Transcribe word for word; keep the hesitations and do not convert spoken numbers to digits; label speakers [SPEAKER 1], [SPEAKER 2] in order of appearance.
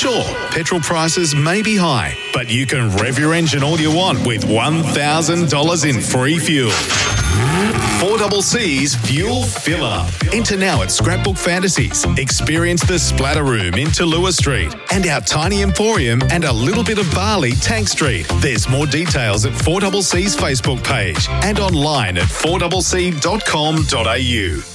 [SPEAKER 1] Sure, petrol prices may be high, but you can rev your engine all you want with one thousand dollars in free fuel. four C C's Fuel Fill Up. Enter now at Scrapbook Fantasies. Experience the Splatter Room in Tallulah Street and our tiny emporium and a little bit of Bali, Tank Street. There's more details at four C C's Facebook page and online at four c c dot com dot a u.